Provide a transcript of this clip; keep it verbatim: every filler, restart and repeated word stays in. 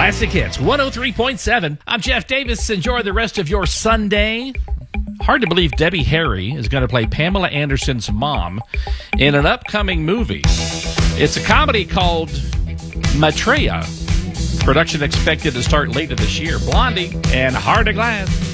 Classic Hits, one oh three point seven. I'm Jeff Davis. Enjoy the rest of your Sunday. Hard to believe Debbie Harry is going to play Pamela Anderson's mom in an upcoming movie. It's a comedy called Maitreya. Production expected to start later this year. Blondie and Heart of Glass.